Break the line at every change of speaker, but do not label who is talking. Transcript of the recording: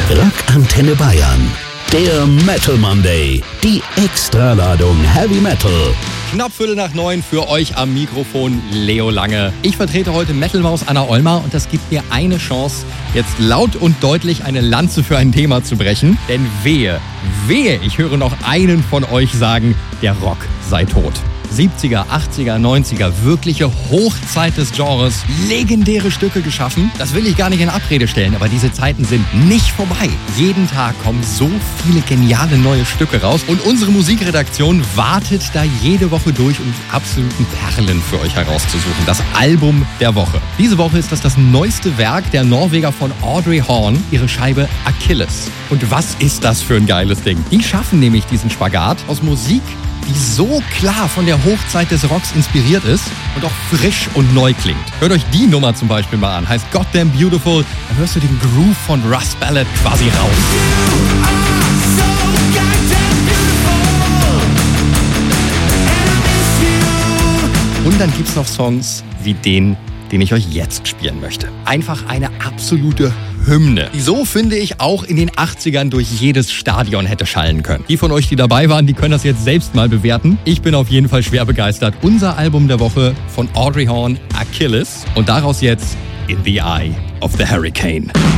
Rock Antenne Bayern. Der Metal Monday. Die Extraladung Heavy Metal.
Knapp 8:45 für euch am Mikrofon Leo Lange. Ich vertrete heute Metal-Maus Anna Ollmar und das gibt mir eine Chance, jetzt laut und deutlich eine Lanze für ein Thema zu brechen. Denn wehe, ich höre noch einen von euch sagen, der Rock sei tot. 70er, 80er, 90er, wirkliche Hochzeit des Genres, legendäre Stücke geschaffen. Das will ich gar nicht in Abrede stellen, aber diese Zeiten sind nicht vorbei. Jeden Tag kommen so viele geniale neue Stücke raus und unsere Musikredaktion wartet da jede Woche durch, um die absoluten Perlen für euch herauszusuchen. Das Album der Woche. Diese Woche ist das neueste Werk der Norweger von Audrey Horne, ihre Scheibe Achilles. Und was ist das für ein geiles Ding? Die schaffen nämlich diesen Spagat aus Musik, die so klar von der Hochzeit des Rocks inspiriert ist und auch frisch und neu klingt. Hört euch die Nummer zum Beispiel mal an, heißt Goddamn Beautiful. Da hörst du den Groove von Russ Ballard quasi raus. Und dann gibt's noch Songs wie den ich euch jetzt spielen möchte. Einfach eine absolute Hymne, die so, finde ich, auch in den 80ern durch jedes Stadion hätte schallen können. Die von euch, die dabei waren, die können das jetzt selbst mal bewerten. Ich bin auf jeden Fall schwer begeistert. Unser Album der Woche von Audrey Horne, Achilles. Und daraus jetzt In the Eye of the Hurricane.